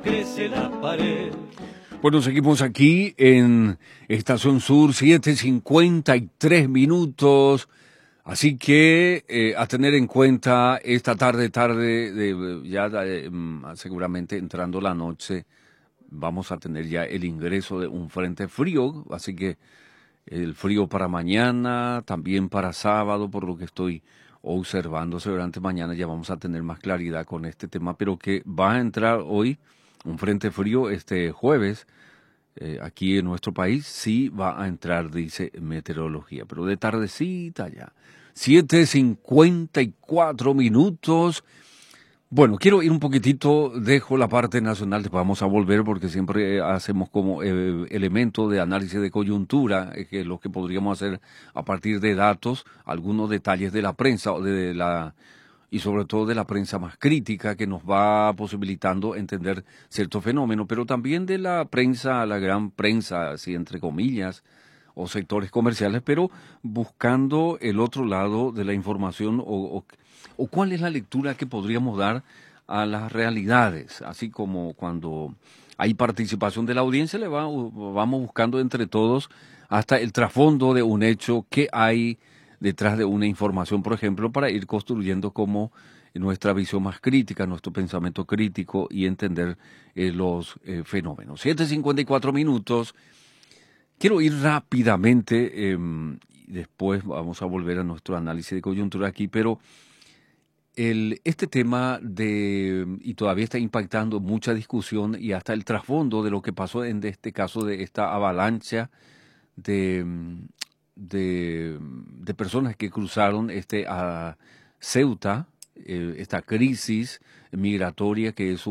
crece la pared. Bueno, seguimos aquí en Estación Sur, 7:53 minutos. Así que a tener en cuenta esta tarde, seguramente entrando la noche, vamos a tener ya el ingreso de un frente frío. Así que el frío para mañana, también para sábado, por lo que estoy observando. Seguramente mañana ya vamos a tener más claridad con este tema, pero que va a entrar hoy un frente frío este jueves. Aquí en nuestro país sí va a entrar, dice meteorología, pero de tardecita ya. 7:54 minutos. Bueno, quiero ir un poquitito, dejo la parte nacional, después vamos a volver porque siempre hacemos como elemento de análisis de coyuntura, que es lo que podríamos hacer a partir de datos, algunos detalles de la prensa o y sobre todo de la prensa más crítica que nos va posibilitando entender cierto fenómeno, pero también de la prensa, la gran prensa, así entre comillas, o sectores comerciales, pero buscando el otro lado de la información o cuál es la lectura que podríamos dar a las realidades, así como cuando hay participación de la audiencia, vamos buscando entre todos hasta el trasfondo de un hecho, qué hay detrás de una información, por ejemplo, para ir construyendo como nuestra visión más crítica, nuestro pensamiento crítico y entender los fenómenos. 7:54 minutos. Quiero ir rápidamente, después vamos a volver a nuestro análisis de coyuntura aquí, pero este tema y todavía está impactando mucha discusión y hasta el trasfondo de lo que pasó en este caso de esta avalancha de, de personas que cruzaron a Ceuta, esta crisis migratoria que es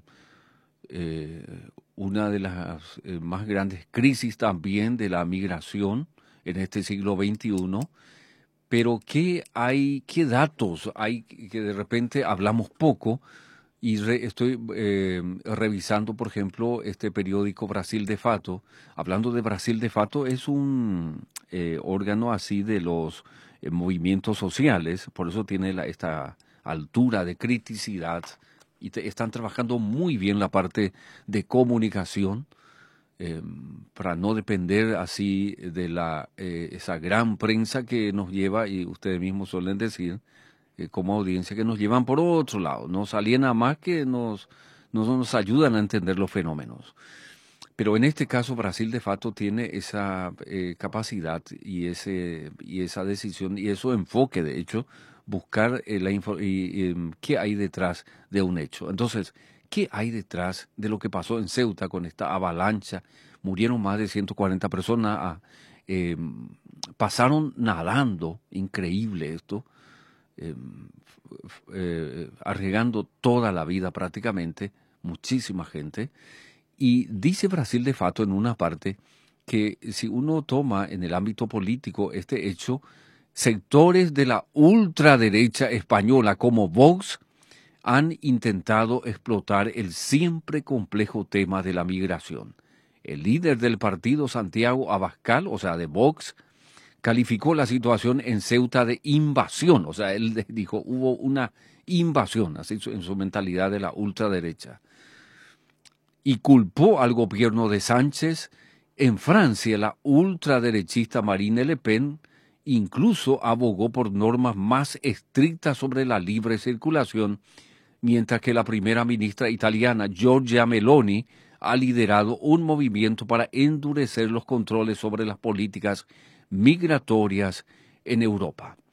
una de las más grandes crisis también de la migración en este siglo XXI. Pero qué datos hay que de repente hablamos poco y estoy revisando, por ejemplo, este periódico Brasil de Fato. Hablando de Brasil de Fato, es un órgano así de los movimientos sociales, por eso tiene esta altura de criticidad y están trabajando muy bien la parte de comunicación. Para no depender así de esa gran prensa que nos lleva, y ustedes mismos suelen decir, como audiencia, que nos llevan por otro lado, nos aliena más que nos ayudan a entender los fenómenos. Pero en este caso Brasil de Fato tiene esa capacidad y esa decisión y ese enfoque, de hecho, buscar qué hay detrás de un hecho. Entonces, ¿qué hay detrás de lo que pasó en Ceuta con esta avalancha? Murieron más de 140 personas, pasaron nadando, increíble esto, arriesgando toda la vida prácticamente, muchísima gente. Y dice Brasil de Fato en una parte que si uno toma en el ámbito político este hecho, sectores de la ultraderecha española como Vox han intentado explotar el siempre complejo tema de la migración. El líder del partido, Santiago Abascal, o sea, de Vox, calificó la situación en Ceuta de invasión. O sea, él dijo, hubo una invasión, así en su mentalidad de la ultraderecha. Y culpó al gobierno de Sánchez. En Francia, la ultraderechista Marine Le Pen incluso abogó por normas más estrictas sobre la libre circulación, mientras que la primera ministra italiana, Giorgia Meloni, ha liderado un movimiento para endurecer los controles sobre las políticas migratorias en Europa.